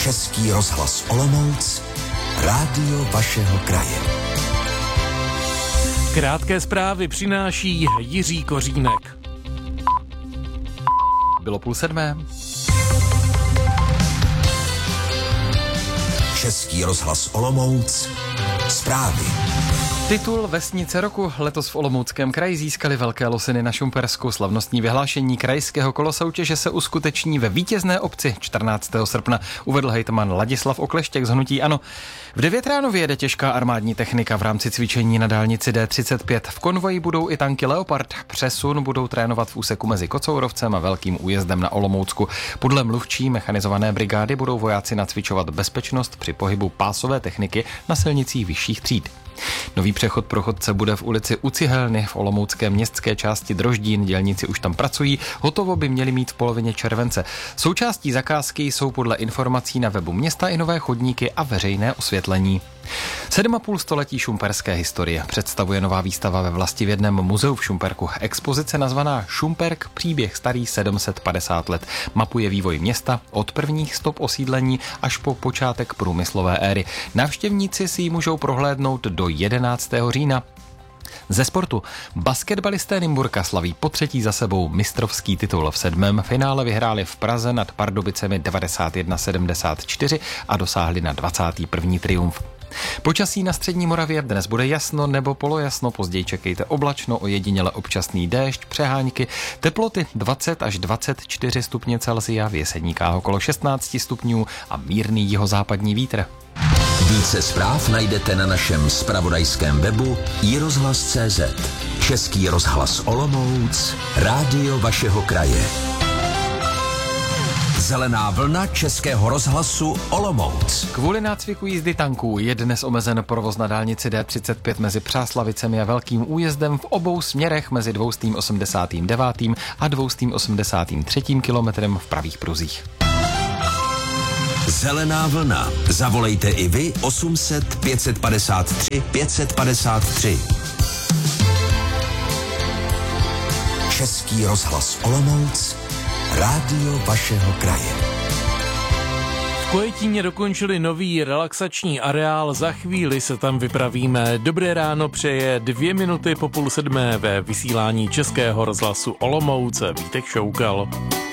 Český rozhlas Olomouc, rádio vašeho kraje. Krátké zprávy přináší Jiří Kořínek. Bylo 6:30. Český rozhlas Olomouc, zprávy. Titul Vesnice roku letos v Olomouckém kraji získali Velké Losiny na Šumpersku. Slavnostní vyhlášení krajského kolosoutěže se uskuteční ve Vítězné obci 14. srpna, uvedl hejtman Ladislav Okleštěk z hnutí ANO. V 9 ráno vyjede těžká armádní technika v rámci cvičení na dálnici D35. V konvoji budou i tanky Leopard. Přesun budou trénovat v úseku mezi Kocourovcem a Velkým Újezdem na Olomoucku. Podle mluvčí mechanizované brigády budou vojáci nacvičovat bezpečnost při pohybu pásové techniky na silnicích vyšších tříd. Nový přechod pro chodce bude v ulici U Cihelny v olomoucké městské části Droždín. Dělníci už tam pracují, hotovo by měli mít v polovině července. Součástí zakázky jsou podle informací na webu města i nové chodníky a veřejné osvětlení. 7,5 století šumperské historie představuje nová výstava ve Vlastivědném muzeu v Šumperku. Expozice nazvaná Šumperk, příběh starý 750 let. Mapuje vývoj města od prvních stop osídlení až po počátek průmyslové éry. Návštěvníci si ji můžou prohlédnout do 11. října. Ze sportu. Basketbalisté Nymburka slaví po třetí za sebou mistrovský titul. V 7. finále vyhráli v Praze nad Pardubicemi 91-74 a dosáhli na 21. triumf. Počasí na střední Moravě dnes bude jasno nebo polojasno, později čekejte oblačno, ojediněle občasný déšť, přehánky, teploty 20 až 24 stupně Celsia, v Jeseníkách okolo 16 stupňů a mírný jihozápadní vítr. Více zpráv najdete na našem zpravodajském webu iRozhlas.cz. Český rozhlas Olomouc, rádio vašeho kraje. Zelená vlna Českého rozhlasu Olomouc. Kvůli nácviku jízdy tanků je dnes omezen provoz na dálnici D35 mezi Přáslavicemi a Velkým Újezdem v obou směrech mezi 289. a 283. kilometrem v pravých pruzích. Zelená vlna. Zavolejte i vy 800 553 553. Český rozhlas Olomouc, rádio vašeho kraje. V Kojetíně dokončili nový relaxační areál, za chvíli se tam vypravíme. Dobré ráno přeje 2 minuty po 6:30 ve vysílání Českého rozhlasu Olomouc Vítek Šoukal.